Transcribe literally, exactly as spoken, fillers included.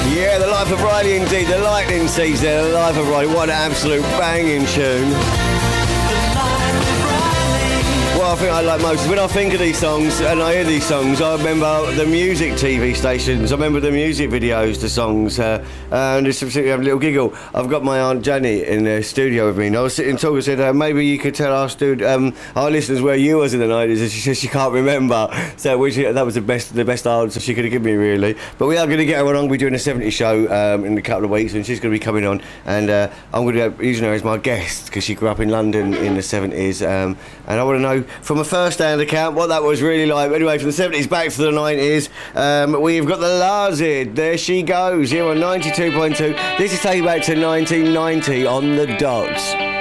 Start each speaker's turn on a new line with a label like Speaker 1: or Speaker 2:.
Speaker 1: Yeah, The Life of Riley indeed. The Lightning Seeds there. The Life of Riley. What an absolute banging tune. What I think I like most is when I think of these songs and I hear these songs, I remember the music T V stations. I remember the music videos to songs. Uh, and just to have a little giggle, I've got my Aunt Jenny in the studio with me. And I was sitting talking and said, uh, maybe you could tell us, dude, um, our listeners where you was in the nineties. And she said she can't remember. So which, that was the best the best answer she could have given me, really. But we are going to get her on. We're doing a seventies show um, in a couple of weeks, and she's going to be coming on. And uh, I'm going to be using her as my guest because she grew up in London in the seventies. Um, and I want to know from a first-hand account what that was really like. Anyway, from the seventies back to the nineties, um, we've got the Lazid. There she goes, here on ninety-two point two. This is taking back to nineteen ninety on the dot.